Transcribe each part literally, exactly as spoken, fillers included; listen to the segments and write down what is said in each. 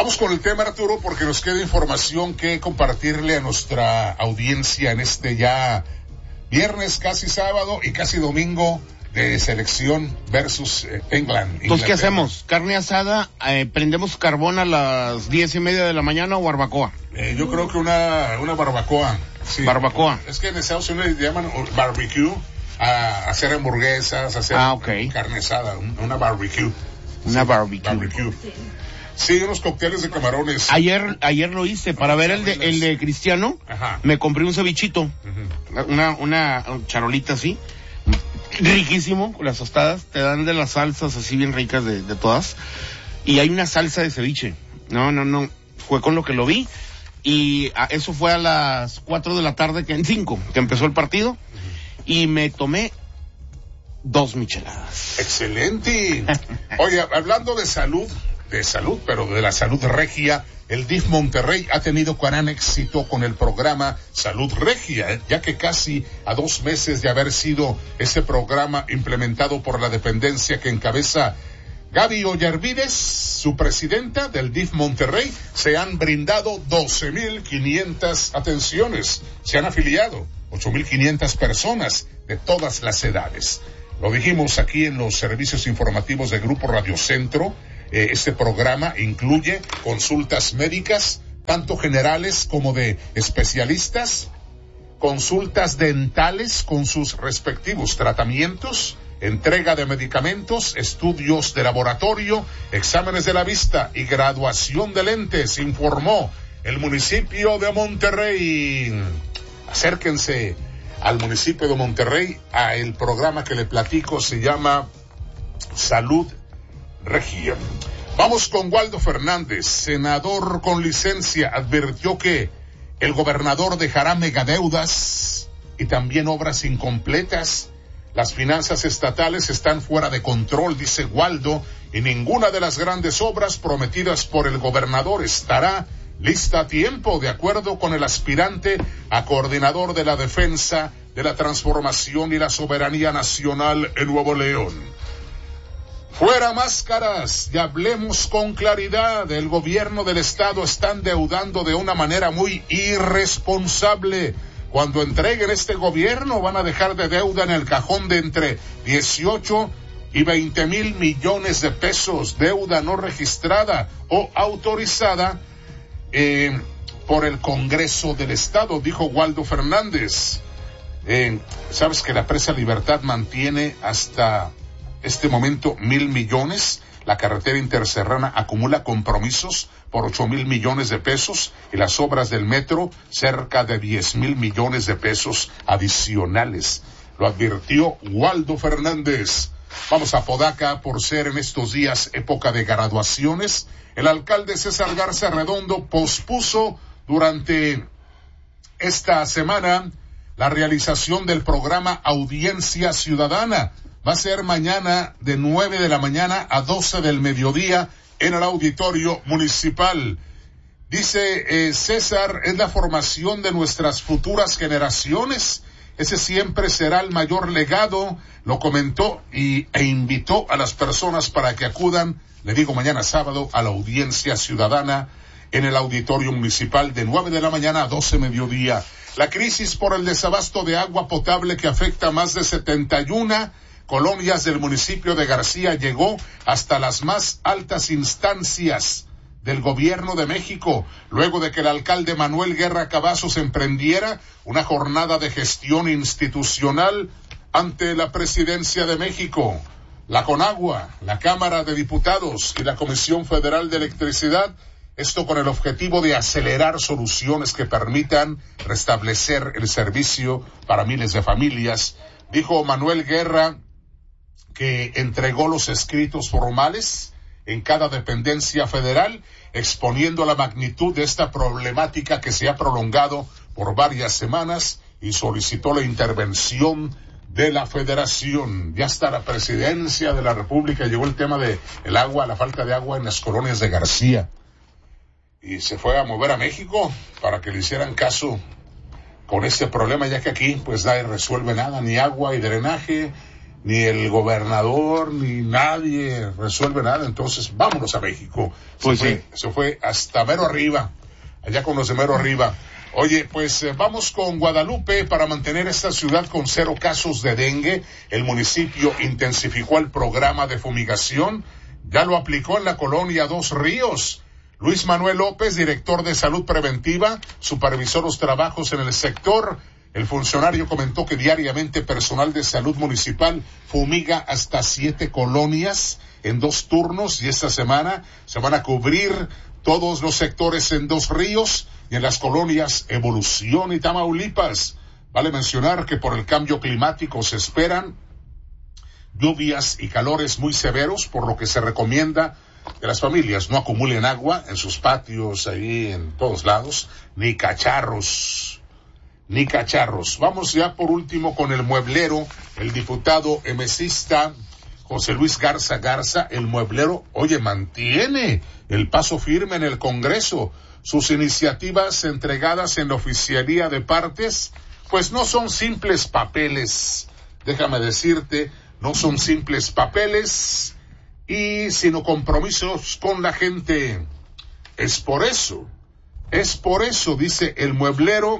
Vamos con el tema, Arturo, porque nos queda información que compartirle a nuestra audiencia en este ya viernes, casi sábado y casi domingo de selección versus eh, England. Entonces, ¿qué hacemos? ¿Carne asada? Eh, ¿Prendemos carbón a las diez y media de la mañana o barbacoa? Eh, yo creo que una, una barbacoa. Sí. Barbacoa. Es que en Estados Unidos le llaman barbecue a hacer hamburguesas, a hacer ah, okay. carne asada, una barbecue. Una sí, barbecue. barbecue. Sí, unos cócteles de camarones. Ayer, ayer lo hice, para ver el de, el de Cristiano. Ajá. Me compré un cevichito, uh-huh. una, una charolita así, riquísimo, con las tostadas, te dan de las salsas así bien ricas de, de todas, y hay una salsa de ceviche, no, no, no, fue con lo que lo vi, y a, eso fue a las cuatro de la tarde, que en cinco, que empezó el partido, uh-huh. y me tomé dos micheladas. Excelente. Oye, hablando de salud, de salud, pero de la salud regia, el D I F Monterrey ha tenido gran éxito con el programa Salud Regia, ya que casi a dos meses de haber sido ese programa implementado por la dependencia que encabeza Gaby Ollarvides, su presidenta del D I F Monterrey, se han brindado doce mil quinientas atenciones, se han afiliado ocho mil quinientas personas de todas las edades. Lo dijimos aquí en los servicios informativos de Grupo Radio Centro. Eh, este programa incluye consultas médicas, tanto generales como de especialistas, consultas dentales con sus respectivos tratamientos, entrega de medicamentos, estudios de laboratorio, exámenes de la vista y graduación de lentes, informó el municipio de Monterrey. Acérquense al municipio de Monterrey, a el programa que le platico, se llama Salud Regia. Vamos con Waldo Fernández, senador con licencia, advirtió que el gobernador dejará megadeudas y también obras incompletas. Las finanzas estatales están fuera de control, dice Waldo, y ninguna de las grandes obras prometidas por el gobernador estará lista a tiempo, de acuerdo con el aspirante a coordinador de la defensa de la transformación y la soberanía nacional en Nuevo León. Fuera máscaras y hablemos con claridad. El gobierno del estado está endeudando de una manera muy irresponsable. Cuando entreguen este gobierno van a dejar de deuda en el cajón de entre dieciocho y veinte mil millones de pesos, deuda no registrada o autorizada eh, por el Congreso del Estado, dijo Waldo Fernández. Eh, Sabes que la Presa Libertad mantiene hasta este momento mil millones. La carretera interserrana acumula compromisos por ocho mil millones de pesos y las obras del metro cerca de diez mil millones de pesos adicionales. Lo advirtió Waldo Fernández. Vamos a Podaca, por ser en estos días época de graduaciones. El alcalde César Garza Redondo pospuso durante esta semana la realización del programa Audiencia Ciudadana. Va a ser mañana de nueve de la mañana a doce del mediodía en el auditorio municipal. Dice eh, César, es la formación de nuestras futuras generaciones. Ese siempre será el mayor legado, lo comentó y, e invitó a las personas para que acudan, le digo mañana sábado, a la audiencia ciudadana en el auditorio municipal de nueve de la mañana a doce mediodía. La crisis por el desabasto de agua potable que afecta a más de setenta y una colonias del municipio de García llegó hasta las más altas instancias del gobierno de México, luego de que el alcalde Manuel Guerra Cavazos emprendiera una jornada de gestión institucional ante la presidencia de México. La CONAGUA, la Cámara de Diputados y la Comisión Federal de Electricidad, esto con el objetivo de acelerar soluciones que permitan restablecer el servicio para miles de familias. Dijo Manuel Guerra que entregó los escritos formales en cada dependencia federal, exponiendo la magnitud de esta problemática que se ha prolongado por varias semanas, y solicitó la intervención de la federación. Ya hasta la presidencia de la República llegó el tema de el agua, la falta de agua en las colonias de García, y se fue a mover a México para que le hicieran caso con este problema, ya que aquí pues nadie resuelve nada, ni agua y drenaje, ni el gobernador, ni nadie resuelve nada. Entonces, vámonos a México. Pues se, sí. fue, se fue hasta mero arriba, allá con los de mero arriba. Oye, pues eh, vamos con Guadalupe. Para mantener esta ciudad con cero casos de dengue, el municipio intensificó el programa de fumigación. Ya lo aplicó en la colonia Dos Ríos. Luis Manuel López, director de Salud Preventiva, supervisó los trabajos en el sector. El funcionario comentó que diariamente personal de salud municipal fumiga hasta siete colonias en dos turnos, y esta semana se van a cubrir todos los sectores en Dos Ríos y en las colonias Evolución y Tamaulipas. Vale mencionar que por el cambio climático se esperan lluvias y calores muy severos, por lo que se recomienda que las familias no acumulen agua en sus patios, ahí en todos lados, ni cacharros, ni cacharros. Vamos ya por último con el mueblero, el diputado emesista José Luis Garza Garza. El mueblero, oye, mantiene el paso firme en el Congreso. Sus iniciativas entregadas en la oficialía de partes, pues no son simples papeles, déjame decirte, no son simples papeles, y sino compromisos con la gente. Es por eso, es por eso, dice el mueblero,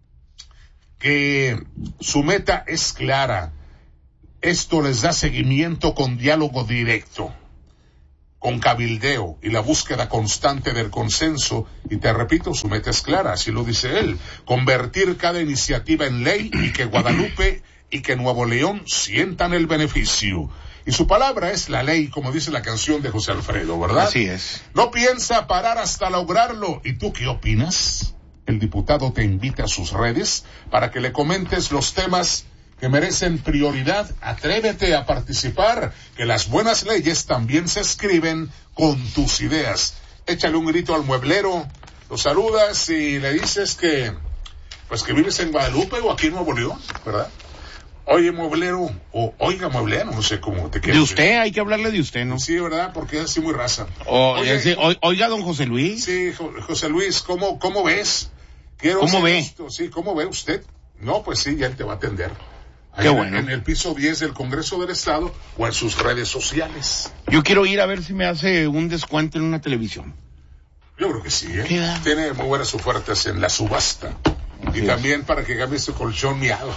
que su meta es clara. Esto les da seguimiento con diálogo directo, con cabildeo y la búsqueda constante del consenso. Y te repito, su meta es clara, así lo dice él: convertir cada iniciativa en ley y que Guadalupe y que Nuevo León sientan el beneficio. Y su palabra es la ley, como dice la canción de José Alfredo, ¿verdad? Así es. No piensa parar hasta lograrlo. ¿Y tú qué opinas? El diputado te invita a sus redes para que le comentes los temas que merecen prioridad. Atrévete a participar, que las buenas leyes también se escriben con tus ideas. Échale un grito al mueblero, lo saludas y le dices que, pues que vives en Guadalupe o aquí en Nuevo León, ¿verdad? Oye, mueblero, o oiga, mueblero, no sé cómo te quieres. De usted, hay que hablarle de usted, ¿no? Sí, ¿verdad? Porque es así muy raza. O, Oye, sí, o, oiga, don José Luis. Sí, jo, José Luis, ¿cómo, cómo ves? Quiero ¿Cómo ve? Esto. Sí, ¿cómo ve usted? No, pues sí, ya él te va a atender. Qué en, bueno. En el piso diez del Congreso del Estado o en sus redes sociales. Yo quiero ir a ver si me hace un descuento en una televisión. Yo creo que sí, ¿eh? ¿Qué da? Tiene muy buenas ofertas en la subasta. Así y es. también para que cambie su colchón miado.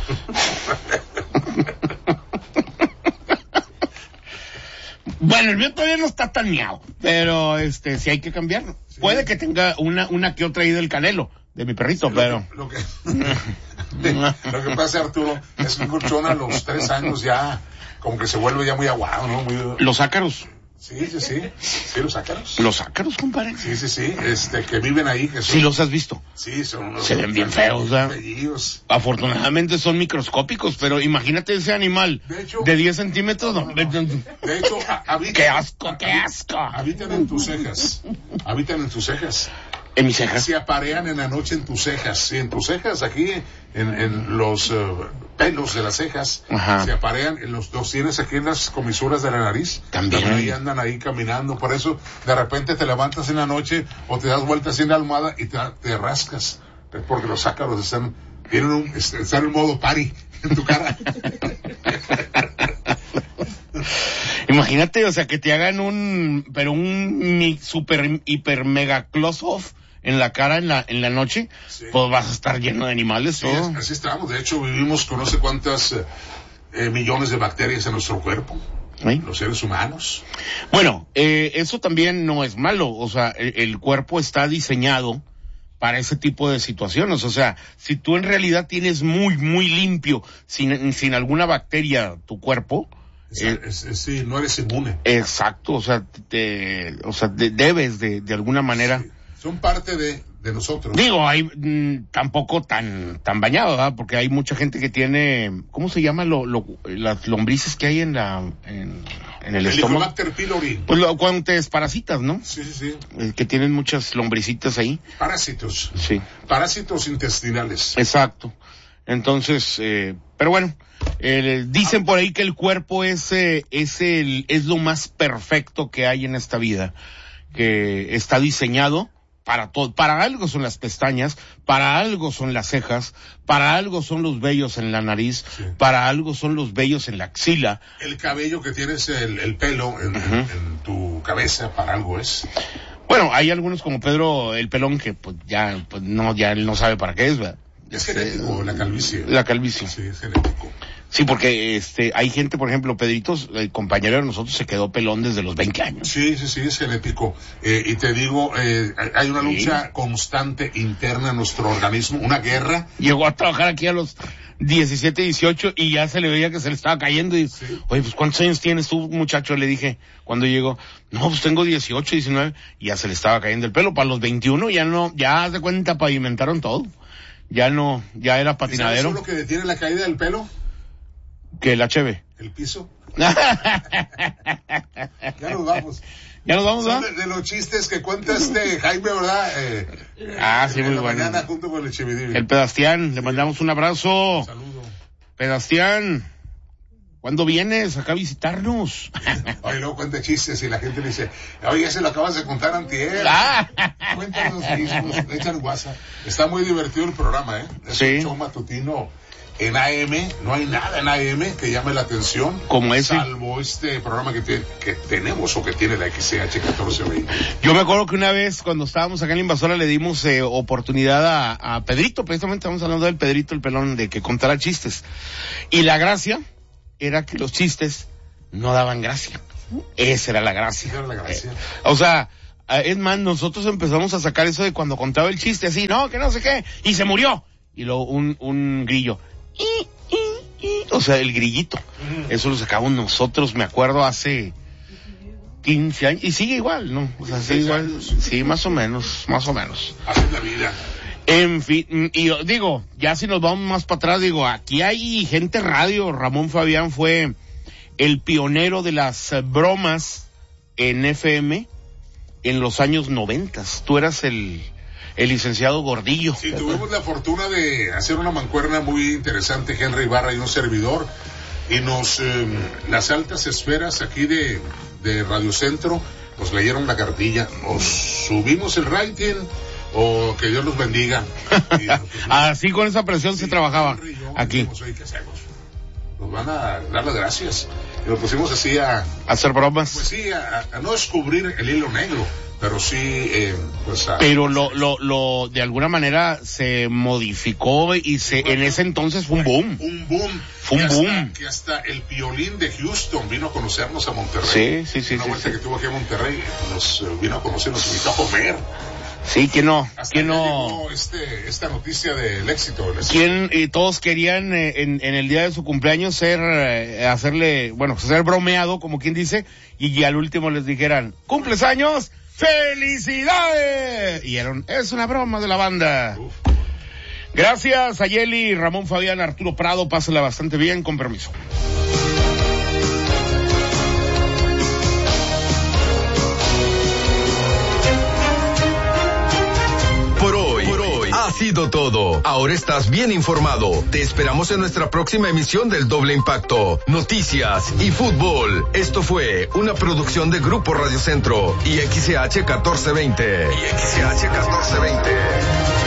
Bueno, el mío todavía no está tan miado, pero este sí hay que cambiarlo. Sí. Puede que tenga una una que otra ahí del Canelo, de mi perrito, sí, pero... Lo que, lo, que, lo que pasa, Arturo, es que un colchón a los tres años ya como que se vuelve ya muy aguado, ¿no? Muy... Los ácaros. Sí, sí, sí. Sí, los ácaros. Los ácaros, compadre. Sí, sí, sí. Este, que viven ahí. Que son... Sí, los has visto. Sí, son unos... Se ven bien feos, ¿verdad? Bellidos. Afortunadamente son microscópicos, pero imagínate ese animal de, hecho, de diez centímetros. No, no, no. De hecho, habitan... ¡Qué asco, qué asco! Habitan en tus cejas. Habitan en tus cejas. En mis cejas. Se aparean en la noche en tus cejas. Sí, en tus cejas, aquí, en, en los uh, pelos de las cejas. Ajá. Se aparean, en los, los tienes aquí en las comisuras de la nariz. También. También ahí andan ahí caminando. Por eso, de repente te levantas en la noche o te das vueltas en la almohada y te, te rascas. Es porque los ácaros están, tienen un, están en modo party en tu cara. Imagínate, o sea, que te hagan un, pero un mi, super, hiper, mega close-off en la cara en la, en la noche, sí. Pues vas a estar lleno de animales, sí, todo. Así estamos. De hecho, vivimos con no sé cuántas eh, eh, millones de bacterias en nuestro cuerpo. ¿Sí? Los seres humanos. Bueno, eh, eso también no es malo. O sea, el, el cuerpo está diseñado para ese tipo de situaciones. O sea, si tú en realidad tienes muy, muy limpio, sin, sin alguna bacteria tu cuerpo, Es, eh, es, es, sí, no eres inmune. Exacto, o sea, te, o sea, de, debes de, de alguna manera. Sí, son parte de, de nosotros. Digo, hay mmm, tampoco tan, tan bañado, ¿verdad? Porque hay mucha gente que tiene, ¿cómo se llama lo, lo, las lombrices que hay en la, en, en el, el estómago? Helicobacter pylori. Pues lo, cuando te desparasitas, ¿no? Sí, sí, sí. Eh, que tienen muchas lombricitas ahí. Parásitos. Sí. Parásitos intestinales. Exacto. Entonces, eh, pero bueno, eh, dicen por ahí que el cuerpo es, eh, es el, es lo más perfecto que hay en esta vida, que está diseñado para todo, para algo son las pestañas, para algo son las cejas, para algo son los vellos en la nariz, sí. para algo son los vellos en la axila. El cabello que tienes, el, el pelo en, uh-huh. en, en tu cabeza, para algo es. Bueno, hay algunos como Pedro el Pelón que pues ya, pues no, ya él no sabe para qué es, ¿verdad? Es genético, eh, la calvicie. La calvicie. Sí, es genético. Sí, porque este hay gente, por ejemplo, Pedrito, el compañero de nosotros, se quedó pelón desde los veinte años. Sí, sí, sí, es genético. Eh, y te digo, eh, hay una lucha sí. constante interna en nuestro organismo, una guerra. Llegó a trabajar aquí a los diecisiete, dieciocho y ya se le veía que se le estaba cayendo y, sí. oye, pues ¿cuántos años tienes tú, muchacho? Le dije cuando llegó. No, pues tengo dieciocho, diecinueve y ya se le estaba cayendo el pelo. Para los veintiuno ya no, ya haz de cuenta, pavimentaron todo. Ya no, ya era patinadero. ¿Sabes lo que detiene la caída del pelo? Que el H B. El piso. Ya nos vamos. Ya nos vamos, ¿verdad? De, de los chistes que cuenta este Jaime, ¿verdad? Eh, ah, sí, en muy la bueno. mañana junto con el Chividivi. El Pedastián, le mandamos un abrazo. Saludo. Pedastián, ¿cuándo vienes acá a visitarnos? Oye, luego cuenta chistes y la gente le dice, oye, se lo acabas de contar antier. Ah. Cuéntanos mismos, echan WhatsApp. Está muy divertido el programa, ¿eh? Es sí. un show matutino. En A M, no hay nada en A M que llame la atención. Como ese. Salvo este programa que, te, que tenemos o que tiene la X C H catorce veinte. Yo me acuerdo que una vez cuando estábamos acá en la Invasora le dimos eh, oportunidad a, a Pedrito, precisamente estamos hablando del Pedrito el Pelón, de que contara chistes. Y la gracia era que los chistes no daban gracia. Esa era la gracia. Esa era la gracia. Eh, o sea, es más, nosotros empezamos a sacar eso de cuando contaba el chiste así, no, que no sé qué, y se murió. Y luego un, un grillo. Y, y, y, o sea, el grillito. Mm. Eso lo sacamos nosotros, me acuerdo, hace quince años. Y sigue igual, ¿no? O sea, sigue igual. Años. Sí, más o menos, más o menos. Así es la vida. En fin, y yo digo, ya si nos vamos más para atrás, digo, aquí hay gente radio. Ramón Fabián fue el pionero de las bromas en F M en los años noventas. Tú eras el... el licenciado Gordillo. Sí, tuvimos la fortuna de hacer una mancuerna muy interesante, Henry Ibarra y un servidor, y nos, eh, las altas esferas aquí de, de Radio Centro, nos leyeron la cartilla, nos subimos el rating, o que Dios los bendiga. Y nos así con esa presión sí, se trabajaba yo, aquí. Dijimos, oye, ¿qué hacemos? Nos van a dar las gracias. Y nos pusimos así a... ¿A hacer bromas? Pues sí, a, a no descubrir el hilo negro. Pero sí, eh, pues... A, pero lo, lo, lo, de alguna manera se modificó y se, bueno, en ese entonces fue un boom. Un boom. Fue un hasta, boom. Que hasta el Piolín de Houston vino a conocernos a Monterrey. Sí, sí, sí. Una sí, vuelta sí. que tuvo aquí a Monterrey, nos uh, vino a conocer, nos invitó a comer. Sí, ¿quién no? Hasta ¿Quién no? Llegó este, esta noticia del éxito. Del éxito. ¿Quién, y todos querían eh, en, en el día de su cumpleaños ser, eh, hacerle, bueno, ser bromeado, como quien dice, y, y al último les dijeran, ¿cumples años? ¡Felicidades! Y eran, es una broma de la banda. Uf. Gracias a Yeli, Ramón Fabián, Arturo Prado, pásenla bastante bien, con permiso. Por hoy, por hoy ha sido todo. Ahora estás bien informado. Te esperamos en nuestra próxima emisión del Doble Impacto. Noticias y fútbol. Esto fue una producción de Grupo Radio Centro y X C H catorce veinte. Y X C H catorce veinte.